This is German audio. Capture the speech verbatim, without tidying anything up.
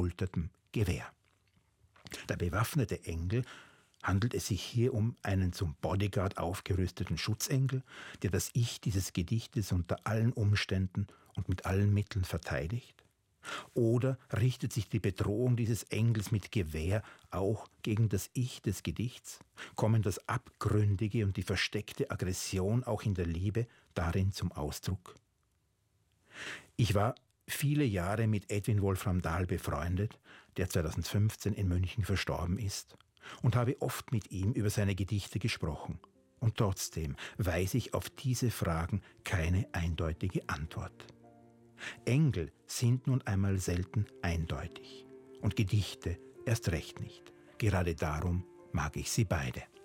geschultertem Gewehr. Der bewaffnete Engel, handelt es sich hier um einen zum Bodyguard aufgerüsteten Schutzengel, der das Ich dieses Gedichtes unter allen Umständen und mit allen Mitteln verteidigt? Oder richtet sich die Bedrohung dieses Engels mit Gewehr auch gegen das Ich des Gedichts? Kommen das Abgründige und die versteckte Aggression auch in der Liebe darin zum Ausdruck? Ich war viele Jahre mit Edwin Wolfram Dahl befreundet, der zweitausendfünfzehn in München verstorben ist, und habe oft mit ihm über seine Gedichte gesprochen. Und trotzdem weiß ich auf diese Fragen keine eindeutige Antwort. Engel sind nun einmal selten eindeutig und Gedichte erst recht nicht. Gerade darum mag ich sie beide.